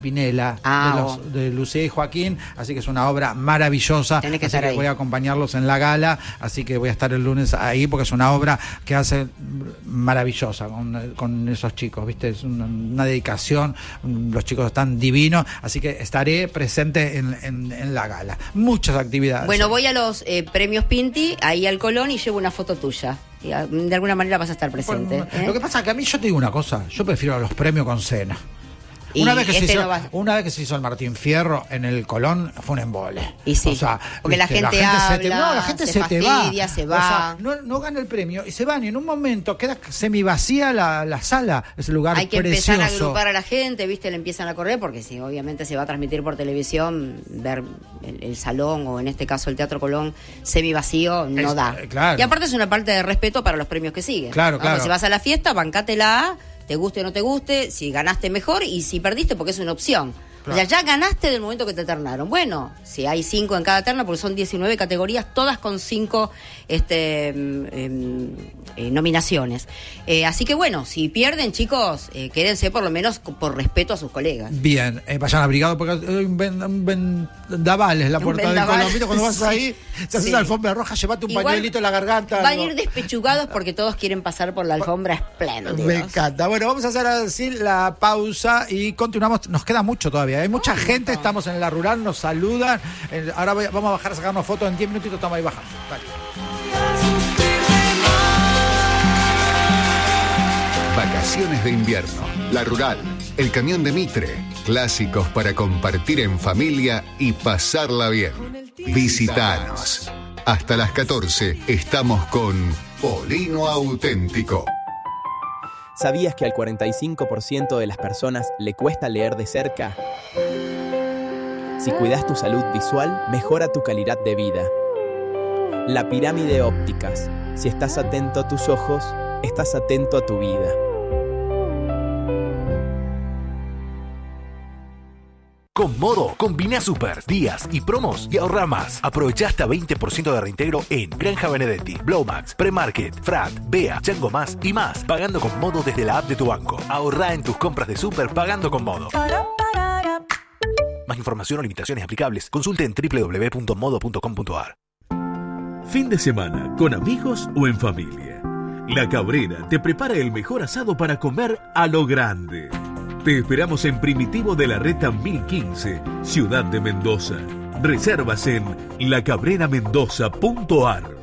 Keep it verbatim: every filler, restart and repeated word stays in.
Pinela, ah, de, los, de Lucía y Joaquín, así que es una obra maravillosa. Tenés que así estar que ahí. Voy a acompañarlos en la gala, así que voy a estar el lunes ahí porque es una obra que hace maravillosa con, con esos chicos, ¿viste? Es una, una dedicación, los chicos están divinos, así que estaré presente en, en, en la gala. Muchas actividades. Bueno, voy a los eh, premios Pinti, ahí al Colón, y llevo una foto tuya. Y, a, de alguna manera vas a estar presente. Bueno, ¿eh? Lo que pasa es que a mí, yo te digo una cosa, yo prefiero los premios con cena. Una vez, que este se hizo, no va... una vez que se hizo el Martín Fierro en el Colón, fue un embole. Y sí, o sea, porque viste, la gente, la gente habla, se te, no, la gente se, se fastidia, te va. se va. O sea, no, no gana el premio y se van, y en un momento queda semi vacía la, la sala, ese lugar Hay que precioso. empezar a agrupar a la gente, ¿viste? Le empiezan a correr, porque si obviamente se va a transmitir por televisión, ver el, el salón, o en este caso el Teatro Colón, semi vacío, no Es, da. eh, claro. Y aparte es una parte de respeto para los premios que siguen. Claro, ¿no? claro. Pues si vas a la fiesta, bancátela, te guste o no te guste, si ganaste mejor, y si perdiste, porque es una opción. Claro. O sea, ya ganaste del momento que te ternaron. Bueno, si hay cinco en cada terna, porque son diecinueve categorías, todas con cinco este, eh, eh, nominaciones. Eh, así que bueno, si pierden, chicos, eh, quédense por lo menos por respeto a sus colegas. Bien, eh, vayan abrigados porque hay un, ven, un vendaval en la puerta del Colón. Cuando vas sí, ahí, se hace sí. una alfombra roja, llevate un Igual pañuelito en la garganta. Van a algo. ir despechugados porque todos quieren pasar por la alfombra espléndida. Me encanta. Bueno, vamos a hacer así la pausa y continuamos. Nos queda mucho todavía. Hay mucha oh, gente, estamos en la rural, nos saludan. Ahora voy, vamos a bajar a sacarnos fotos en diez minutitos, estamos ahí bajando. Dale. Vacaciones de invierno. La Rural. El camión de Mitre. Clásicos para compartir en familia y pasarla bien. Visítanos. Hasta las catorce estamos con Polino Auténtico. ¿Sabías que al cuarenta y cinco por ciento de las personas le cuesta leer de cerca? Si cuidas tu salud visual, mejora tu calidad de vida. La pirámide ópticas. Si estás atento a tus ojos, estás atento a tu vida. Con Modo, combina super, días y promos y ahorra más. Aprovecha hasta veinte por ciento de reintegro en Granja Benedetti, Blowmax, Premarket, Frat, Bea, Chango Más y más. Pagando con Modo desde la app de tu banco. Ahorra en tus compras de super pagando con Modo. Más información o limitaciones aplicables, consulte en doble u doble u doble u punto modo punto com punto a r. Fin de semana, con amigos o en familia. La Cabrera te prepara el mejor asado para comer a lo grande. Te esperamos en Primitivo de la Reta mil quince, Ciudad de Mendoza. Reservas en la cabrera mendoza punto a r.